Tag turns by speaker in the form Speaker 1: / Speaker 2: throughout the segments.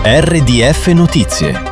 Speaker 1: RDF Notizie.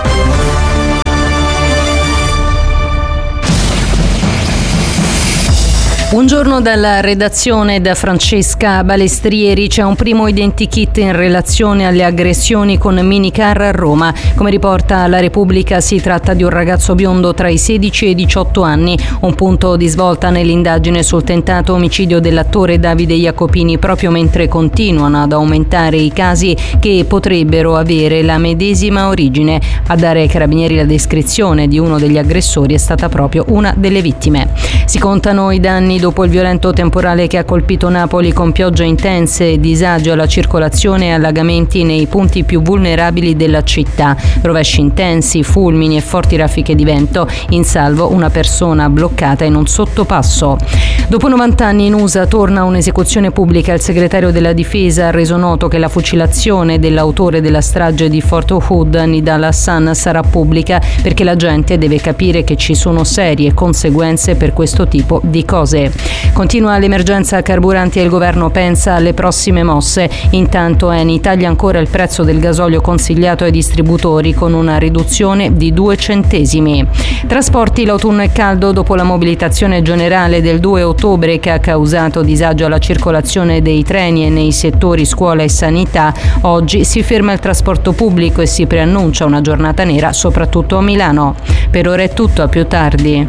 Speaker 2: Buongiorno dalla redazione da Francesca Balestrieri. C'è un primo identikit in relazione alle aggressioni con minicar a Roma. Come riporta la Repubblica, si tratta di un ragazzo biondo tra i 16 e i 18 anni. Un punto di svolta nell'indagine sul tentato omicidio dell'attore Davide Jacopini, proprio mentre continuano ad aumentare i casi che potrebbero avere la medesima origine. A dare ai carabinieri la descrizione di uno degli aggressori è stata proprio una delle vittime. Si contano i danni dopo il violento temporale che ha colpito Napoli, con piogge intense, disagio alla circolazione e allagamenti nei punti più vulnerabili della città. Rovesci intensi, fulmini e forti raffiche di vento. In salvo una persona bloccata in un sottopasso. Dopo 90 anni in USA torna un'esecuzione pubblica. Il segretario della difesa ha reso noto che la fucilazione dell'autore della strage di Fort Hood, Nidal Hassan, sarà pubblica perché la gente deve capire che ci sono serie conseguenze per questo tipo di cose. Continua l'emergenza carburanti e il governo pensa alle prossime mosse. Intanto è in Italia ancora il prezzo del gasolio consigliato ai distributori, con una riduzione di 2 centesimi. Trasporti, l'autunno è caldo dopo la mobilitazione generale del 2 ottobre che ha causato disagio alla circolazione dei treni e nei settori scuola e sanità. Oggi si ferma il trasporto pubblico e si preannuncia una giornata nera soprattutto a Milano. Per ora è tutto, a più tardi.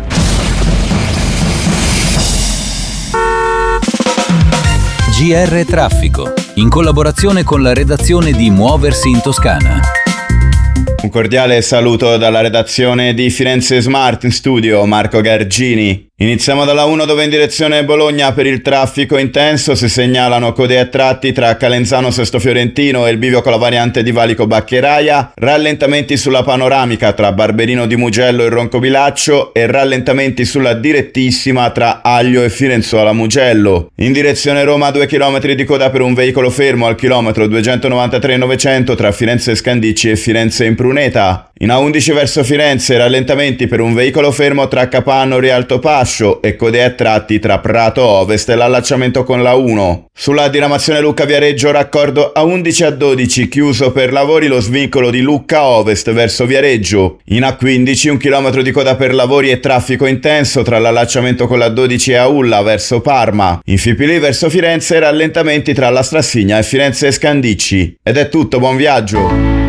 Speaker 1: GR Traffico, in collaborazione con la redazione di Muoversi in Toscana.
Speaker 3: Un cordiale saluto dalla redazione di Firenze Smart, in studio Marco Gargini. Iniziamo dalla 1, dove in direzione Bologna per il traffico intenso si segnalano code a tratti tra Calenzano Sesto Fiorentino e il bivio con la variante di Valico Baccheraia, rallentamenti sulla panoramica tra Barberino di Mugello e Roncobilaccio e rallentamenti sulla direttissima tra Aglio e Firenzuola Mugello. In direzione Roma 2 km di coda per un veicolo fermo al chilometro 293,900 tra Firenze Scandicci e Firenze Impruneta. In A11 verso Firenze rallentamenti per un veicolo fermo tra Capanno e Rialto Pascio e code a tratti tra Prato Ovest e l'allacciamento con la 1. Sulla diramazione Lucca Viareggio raccordo A11 a 12 chiuso per lavori lo svincolo di Lucca Ovest verso Viareggio. In A15 un chilometro di coda per lavori e traffico intenso tra l'allacciamento con la 12 e Aulla verso Parma. In Fipili verso Firenze rallentamenti tra la Strassigna e Firenze Scandicci. Ed è tutto, buon viaggio!